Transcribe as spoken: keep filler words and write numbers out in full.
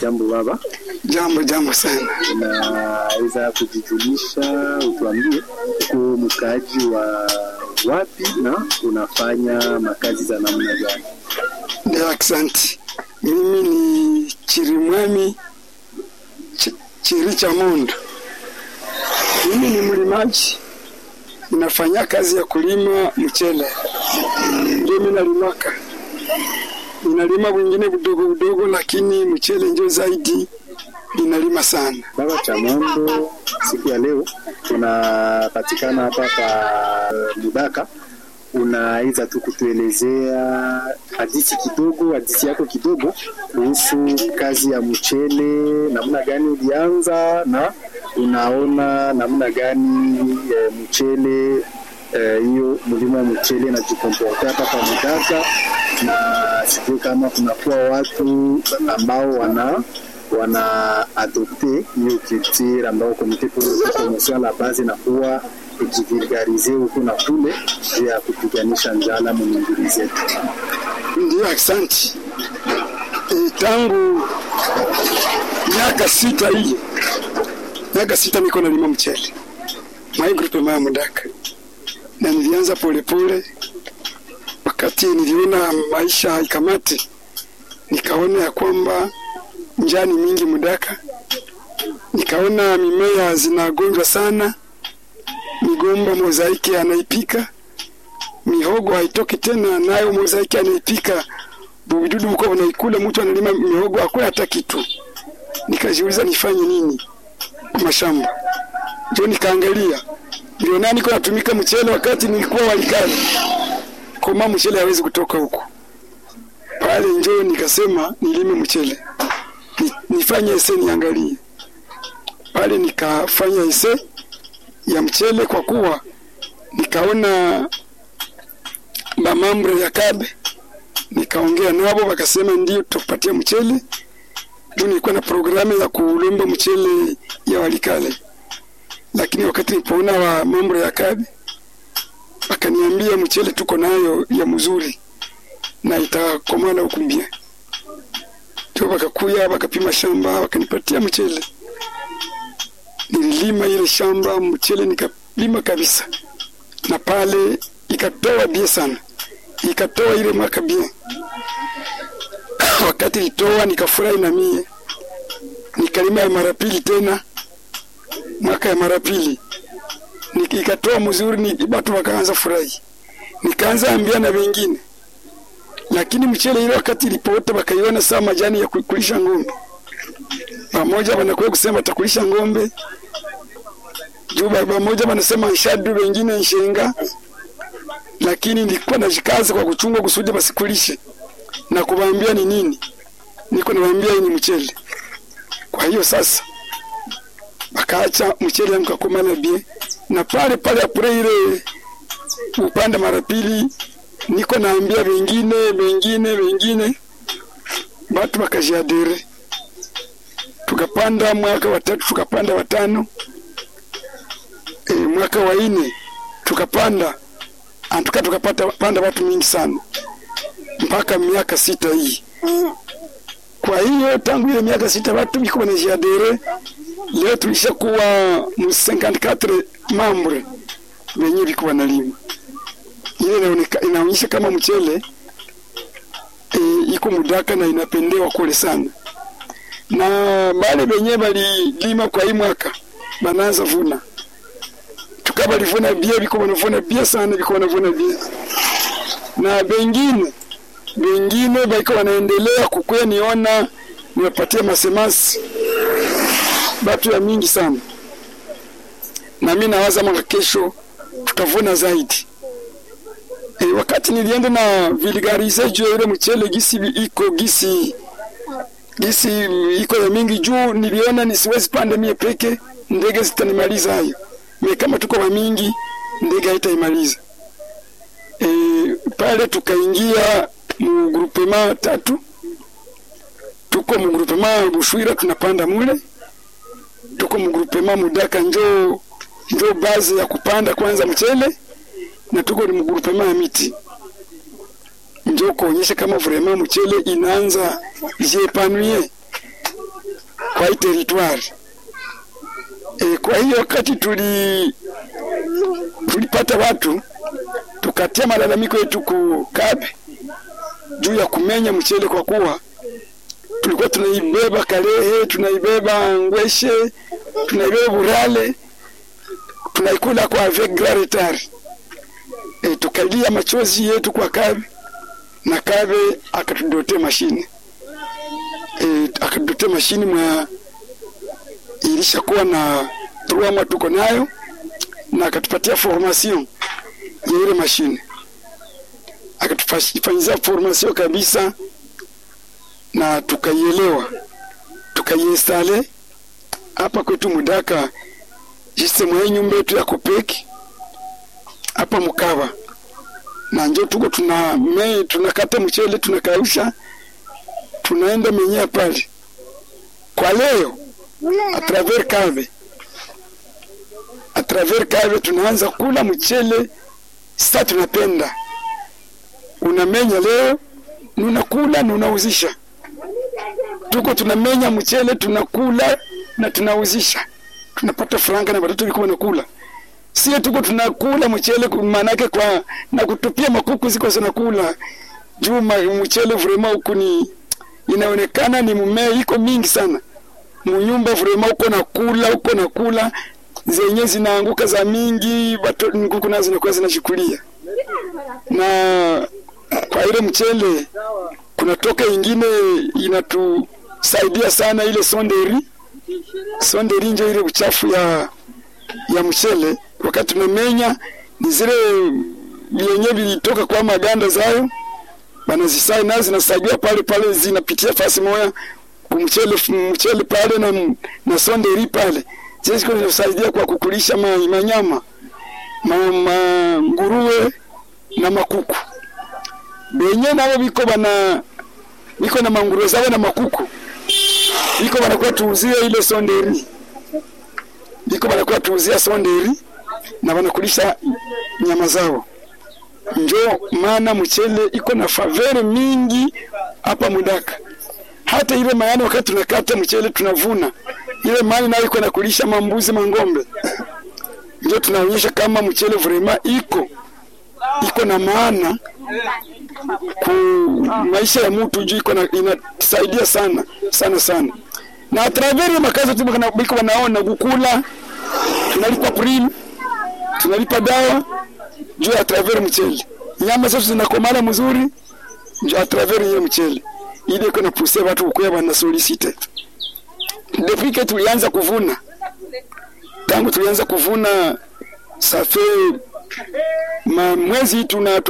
Jambo baba. Jambo jambo sana. Unaweza kujijulisha, utuambie uko mkaaji wa wapi na unafanya makazi za namna gani? Ndio, asante. Mimi ni Chirimwami Ch Chiricha Mondo. Mimi ni mlimaji. Ninafanya kazi ya kulima mchele. Ndio mimi nalimaka. Ninalima wengine budogo budogo, lakini mchele ndio zaidi ninalima sana. Baba Chamondo, siku ya leo tunapatikana hapa pa Mudaka. Unaweza tu kutuelezea hadithi kidogo, hadithi yako kidogo kuhusu kazi ya mchele, namna gani ulianza na unaona namna gani e, mchele hiyo e, mlimo wa mchele na jikomporta hapa pa Mudaka, na sijui kama kunakuwa watu ambao wana wana adopte hiyo culture ambao komite promotion la base na kuwa kujivulgarize huko na kule ya kupiganisha njala mwingine zetu. Ndio, asante. E, tangu miaka sita hii miaka sita niko nalima mchele maigrupe maya Mudaka, na nilianza polepole. Wakati niliona maisha haikamati, nikaona ya kwamba njani mingi Mudaka, nikaona mimea zinagonjwa sana, migomba mozaiki anaipika, mihogo haitoki tena, nayo mozaiki anaipika, bubidudu mko wanaikula, mtu analima mihogo hakuna hata kitu. Nikajiuliza nifanye nini kwa mashamba. Ndio nikaangalia, ndio nani kwa natumika mchele wakati nilikuwa Walikale, kama mchele hawezi kutoka huko pale. Njoo nikasema nilime mchele, nifanye ese niangalie pale. Nikafanya ese ya mchele, kwa kuwa nikaona mamambre ya Kabe, nikaongea nao, wakasema ndio tupatie mchele. Ndio nilikuwa na programu ya kulomba mchele ya Walikale, lakini wakati nilipoona wa mambo ya Kabe akaniambia mchele tuko nayo ya mzuri na itakomana ukumbia. Ndio wakakuya wakapima shamba wakanipatia mchele. Nililima ile shamba mchele nikalima kabisa, na pale ikatoa bie sana, ikatoa ile mwaka bie. Wakati ilitoa nikafurahi na mie, nikalima ya mara pili tena, mwaka ya mara pili ikatoa mzuri, ni watu wakaanza furahi, nikaanza ambia na wengine. Lakini mchele ile wakati ilipoota wakaiona saa majani ya kukulisha ngombe, pamoja wanakuwa kusema takulisha ngombe, juba pamoja wanasema nshadu, wengine nshenga, lakini nilikuwa najikaza kwa kuchunga kusudi basikulishe na kuwaambia ni nini, niko nawaambia ni mchele. Kwa hiyo sasa akaacha mchele mkakomana bie, na pale pale apure ile upanda mara pili niko naambia wengine wengine wengine, watu wakajiadere, tukapanda mwaka wa tatu, tukapanda wa tano, e, mwaka wa nne tukapanda, antuka tukapata panda watu mingi sana mpaka miaka sita hii. Kwa hiyo tangu ile miaka sita watu biko wanajiadere. Leo tulishakuwa cinquante quatre mambre wenye biko wanalima. Ile inaonyesha kama mchele e, iko Mudaka na inapendewa kule sana. Na bale benye bali lima kwa hii mwaka banaanza vuna, tukaba livuna bia, biko wanavuna bia sana, biko wanavuna bia. Na bengine bengine biko wanaendelea kukua. Niona niwapatia masemasi batu ya mingi sana, na mimi nawaza mwaka kesho tutavuna zaidi. E, wakati nilienda na vulgarize juu ile mchele gisi iko gisi gisi iko ya mingi juu, niliona nisiwezi pande mie peke, ndege zitanimaliza hayo. Mimi kama tuko wa mingi, ndege haitaimaliza. E, pale tukaingia mu groupement tatu, tuko mu groupement Bushwira tunapanda mule, tuko mu groupement Mudaka njoo njoo base ya kupanda kwanza mchele, na tuko ni mu groupement ya miti. Njoo kuonyesha kama vraiment mchele inaanza jepanuye. kwa hii territoire. E, kwa hiyo wakati tuli tulipata watu tukatia malalamiko yetu ku Kabe juu ya kumenya mchele, kwa kuwa tulikuwa tunaibeba Kalehe, tunaibeba Ngweshe, tunaibeba Burale, tunaikula kwa avec grand retard. E, tukalia machozi yetu kwa Kabe na Kabe akatudotea mashine. E, akatudotea mashine mwa ilishakuwa na truama tuko nayo, na akatupatia formation ya ile mashine. Akatufanyia formation kabisa na tukaielewa, tukaiinstale hapa kwetu Mudaka, jiste mwa nyumba yetu ya Kopeki hapa Mukava. Na njoo tuko tuna me, tunakata mchele, tunakausha, tunaenda menyea pale. Kwa leo a travers Kabe a travers Kabe tunaanza kula mchele. Sasa tunapenda unamenya leo, unakula na unauzisha. Tuko tunamenya mchele, tunakula na tunauzisha, tunapata franga na watoto walikuwa wanakula. Sisi tuko tunakula mchele manake kwa na kutupia makuku ziko zinakula. Juma mchele vraiment huko ni inaonekana ni mmea iko mingi sana. Munyumba vraiment uko nakula, uko nakula zenye zinaanguka za mingi, watu nguku nazo zinakuwa zinashukulia. Na kwa ile mchele kuna toka ingine inatusaidia sana, ile sonderi. Sonderi nje ile uchafu ya ya mchele wakati tunamenya ni zile yenye vilitoka kwa maganda zao, banazisai nazo zinasaidia pale pale, zinapitia fasi moja kumchele mchele pale na na sonderi pale. Sisi kwa zinasaidia kwa kukulisha ma, manyama ma, ma nguruwe na makuku. Benye nao biko bana biko na manguruwe zao na makuku, biko banakuwa tuuzia ile sonderi, biko banakuwa tuuzia sonderi na wanakulisha nyama zao. Njo maana mchele iko na favere mingi hapa Mudaka. Hata ile mayani wakati tunakata mchele tunavuna, ile mali nayo iko na kulisha mambuzi mangombe. Njo tunaonyesha kama mchele vraiment iko iko na maana ku maisha ya mtu, juu iko na inasaidia sana sana sana. Na a travers makazi tu biko wanaona kukula, tunalipa prime, tunalipa dawa juu a travers mchele. Nyama zote zinakomana mzuri juu a travers ile mchele. Ile kuna pousse watu kuya bana solicite. Depuis que tulianza kuvuna, tangu tulianza kuvuna safi ma mwezi tuna